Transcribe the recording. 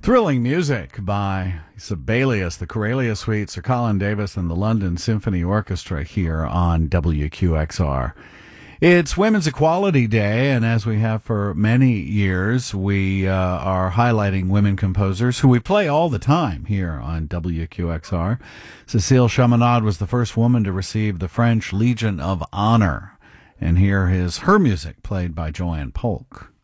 Thrilling music by Sibelius, the Corelia Suite, Sir Colin Davis, and the London Symphony Orchestra here on WQXR. It's Women's Equality Day, and as we have for many years, we are highlighting women composers who we play all the time here on WQXR. Cécile Chaminade was the first woman to receive the French Legion of Honor, and here is her music played by Joanne Polk.